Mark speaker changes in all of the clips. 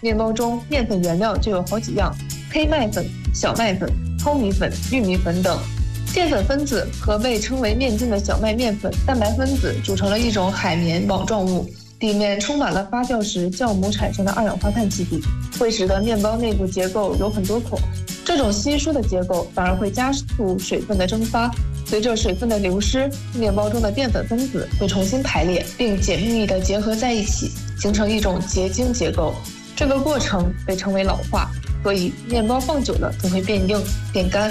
Speaker 1: 面包中面粉原料就有好几样，黑麦粉、小麦粉、糙米粉、玉米粉等。淀粉分子和被称为面筋的小麦面粉蛋白分子组成了一种海绵网状物，里面充满了发酵时酵母产生的二氧化碳气体，会使得面包内部结构有很多孔。这种稀疏的结构反而会加速水分的蒸发，随着水分的流失，面包中的淀粉分子会重新排列，并紧密地结合在一起，形成一种结晶结构。这个过程被称为老化，所以面包放久了就会变硬、变干。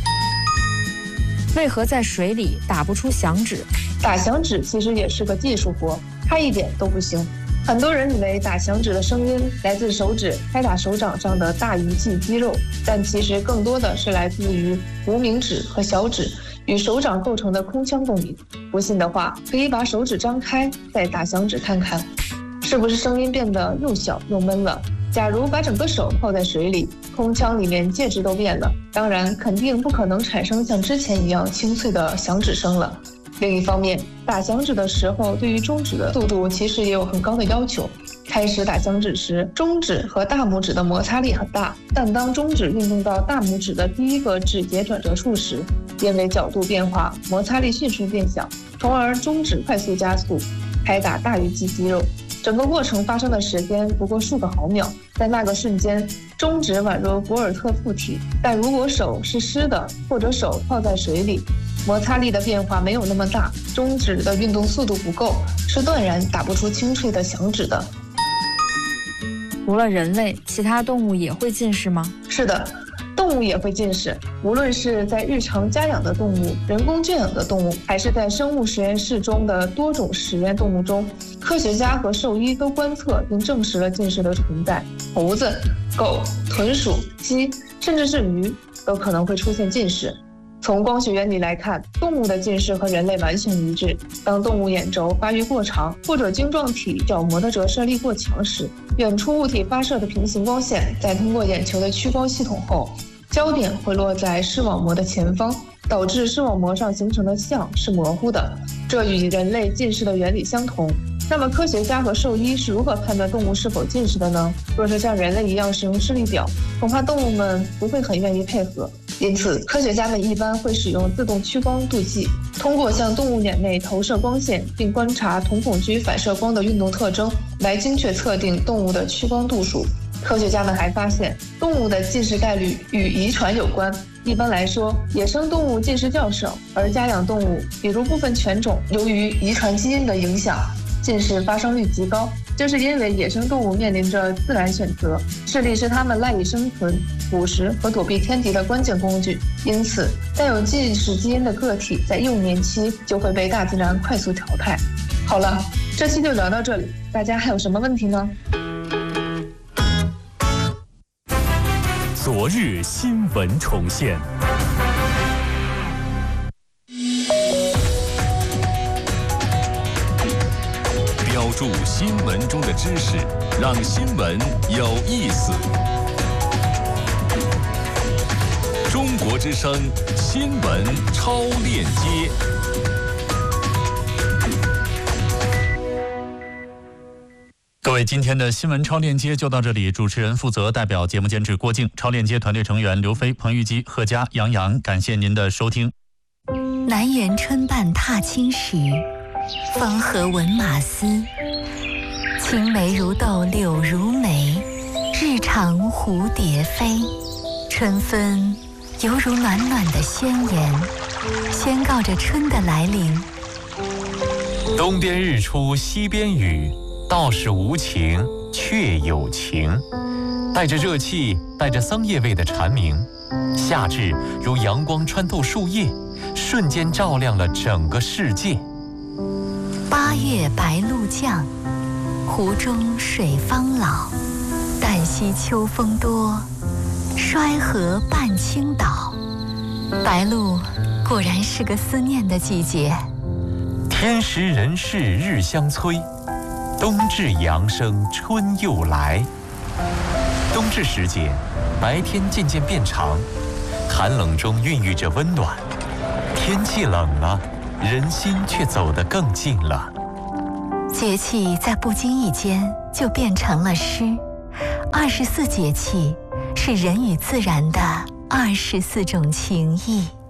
Speaker 2: 为何在水里打不出响指？
Speaker 1: 打响指其实也是个技术活，它一点都不行。很多人以为打响指的声音来自手指拍打手掌上的大鱼际肌肉，但其实更多的是来自于无名指和小指与手掌构成的空腔共鸣。不信的话，可以把手指张开，再打响指看看，是不是声音变得又小又闷了？假如把整个手泡在水里，空腔里面介质都变了，当然肯定不可能产生像之前一样清脆的响指声了。另一方面，打响指的时候对于中指的速度其实也有很高的要求。开始打响指时，中指和大拇指的摩擦力很大，但当中指运动到大拇指的第一个指节转折处时，因为角度变化，摩擦力迅速变小，从而中指快速加速，拍打大鱼际肌肉。整个过程发生的时间不过数个毫秒，在那个瞬间，中指宛若博尔特附体。但如果手是湿的，或者手泡在水里，摩擦力的变化没有那么大，中指的运动速度不够，是断然打不出清脆的响指的。
Speaker 2: 除了人类，其他动物也会近视吗？
Speaker 1: 是的，动物也会近视，无论是在日常家养的动物、人工圈养的动物，还是在生物实验室中的多种实验动物中，科学家和兽医都观测并证实了近视的存在。猴子、狗、豚鼠、鸡，甚至是鱼，都可能会出现近视。从光学原理来看，动物的近视和人类完全一致。当动物眼轴发育过长，或者晶状体角膜的折射力过强时，远处物体发射的平行光线在通过眼球的屈光系统后，焦点会落在视网膜的前方，导致视网膜上形成的像是模糊的。这与人类近视的原理相同。那么科学家和兽医是如何判断动物是否近视的呢？若是像人类一样使用视力表，恐怕动物们不会很愿意配合。因此，科学家们一般会使用自动屈光度计，通过向动物眼内投射光线，并观察瞳孔区反射光的运动特征，来精确测定动物的屈光度数。科学家们还发现，动物的近视概率与遗传有关。一般来说，野生动物近视较少，而家养动物，比如部分犬种，由于遗传基因的影响，近视发生率极高。这是因为野生动物面临着自然选择，视力是它们赖以生存、捕食和躲避天敌的关键工具。因此，带有近视基因的个体在幼年期就会被大自然快速淘汰。好了，这期就聊到这里，大家还有什么问题呢？
Speaker 3: 昨日新闻重现。标注新闻中的知识，让新闻有意思。中国之声新闻超链接。各位，今天的新闻超链接就到这里。主持人负责，代表节目监制郭靖，超链接团队成员刘飞、彭玉基、贺佳、杨洋，感谢您的收听。
Speaker 4: 南园春半踏青时，芳荷闻马嘶。青梅如豆，柳如眉，日长蝴蝶飞。春分犹如暖暖的宣言，宣告着春的来临。
Speaker 5: 东边日出西边雨，道是无晴却有晴。带着热气，带着桑叶味的蝉鸣，夏至如阳光穿透树叶，瞬间照亮了整个世界。
Speaker 4: 八月白露降，湖中水方老。旦夕秋风多，衰荷半倾倒。白露果然是个思念的季节。
Speaker 5: 天时人事日相催，冬至阳生春又来。冬至时节，白天渐渐变长，寒冷中孕育着温暖。天气冷了，人心却走得更近了。
Speaker 4: 节气在不经意间就变成了诗。 24节气是人与自然的24种情谊。